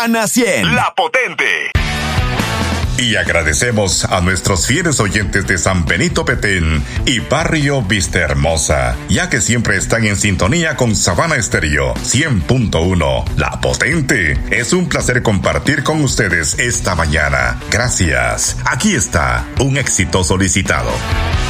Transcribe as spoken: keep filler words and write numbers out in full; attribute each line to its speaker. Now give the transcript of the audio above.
Speaker 1: Sabana cien.
Speaker 2: La Potente.
Speaker 3: Y agradecemos a nuestros fieles oyentes de San Benito Petén y Barrio Vista Hermosa, ya que siempre están en sintonía con Sabana Estéreo cien punto uno. La Potente. Es un placer compartir con ustedes esta mañana. Gracias. Aquí está un éxito solicitado.